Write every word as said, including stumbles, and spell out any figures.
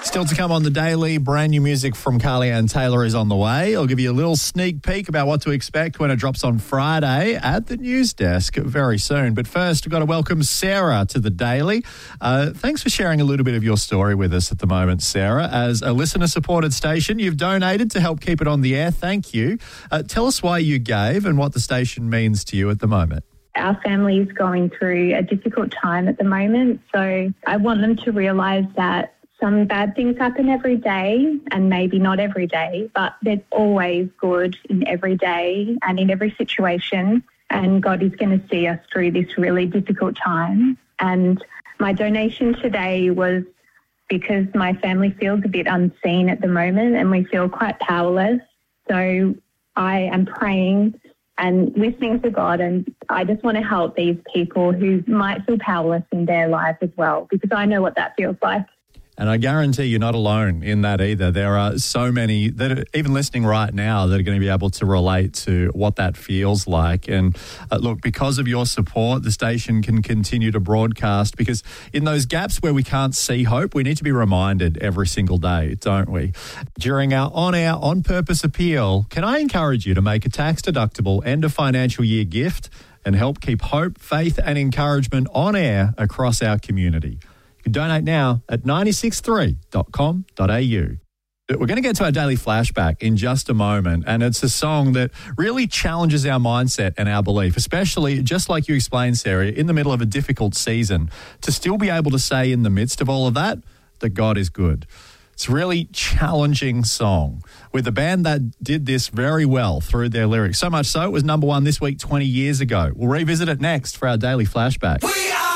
Still to come on the Daily, brand new music from Carly Ann Taylor is on the way. I'll give you a little sneak peek about what to expect when it drops on Friday at the news desk very soon. But first, we've got to welcome Sarah to the Daily. Uh, thanks for sharing a little bit of your story with us at the moment, Sarah. As a listener-supported station, you've donated to help keep it on the air. Thank you. Uh, tell us why you gave and what the station means to you at the moment. Our family is going through a difficult time at the moment, so I want them to realise that some bad things happen every day, and maybe not every day, but there's always good in every day and in every situation, and God is going to see us through this really difficult time. And my donation today was because my family feels a bit unseen at the moment and we feel quite powerless. So I am praying and listening to God, and I just want to help these people who might feel powerless in their lives as well, because I know what that feels like. And I guarantee you're not alone in that either. There are so many that are even listening right now that are going to be able to relate to what that feels like. And uh, look, because of your support, the station can continue to broadcast, because in those gaps where we can't see hope, we need to be reminded every single day, don't we? During our on-air, on-purpose appeal, can I encourage you to make a tax-deductible end of financial year gift and help keep hope, faith and encouragement on air across our community? You can donate now at nine six three dot com dot a u. We're going to get to our daily flashback in just a moment, and it's a song that really challenges our mindset and our belief, especially, just like you explained, Sarah, in the middle of a difficult season, to still be able to say in the midst of all of that, that God is good. It's a really challenging song with a band that did this very well through their lyrics. So much so, it was number one this week twenty years ago. We'll revisit it next for our daily flashback. We are